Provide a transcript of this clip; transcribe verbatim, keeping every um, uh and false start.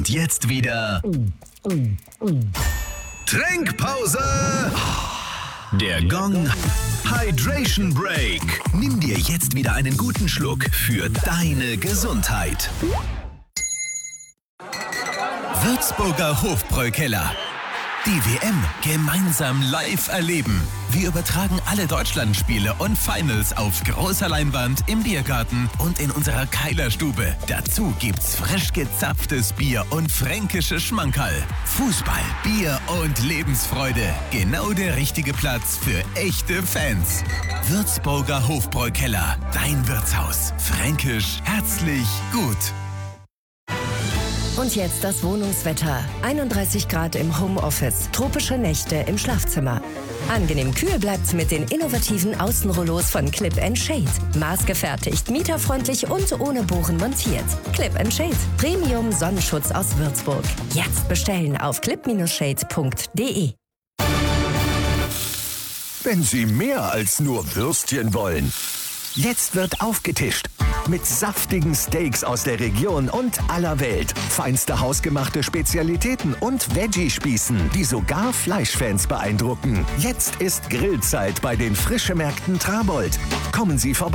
Und jetzt wieder Trinkpause. Der Gong Hydration Break. Nimm dir jetzt wieder einen guten Schluck für deine Gesundheit. Würzburger Hofbräukeller. Die W M gemeinsam live erleben. Wir übertragen alle Deutschlandspiele und Finals auf großer Leinwand im Biergarten und in unserer Keilerstube. Dazu gibt's frisch gezapftes Bier und fränkische Schmankerl. Fußball, Bier und Lebensfreude. Genau der richtige Platz für echte Fans. Würzburger Hofbräukeller. Dein Wirtshaus. Fränkisch, herzlich, gut. Und jetzt das Wohnungswetter. einunddreißig Grad im Homeoffice, tropische Nächte im Schlafzimmer. Angenehm kühl bleibt's mit den innovativen Außenrollos von Clip and Shade. Maßgefertigt, mieterfreundlich und ohne Bohren montiert. Clip and Shade, Premium Sonnenschutz aus Würzburg. Jetzt bestellen auf clip Bindestrich shade punkt de. Wenn Sie mehr als nur Würstchen wollen. Jetzt wird aufgetischt. Mit saftigen Steaks aus der Region und aller Welt. Feinste hausgemachte Spezialitäten und Veggie-Spießen, die sogar Fleischfans beeindrucken. Jetzt ist Grillzeit bei den Frischemärkten Trabold. Kommen Sie vorbei.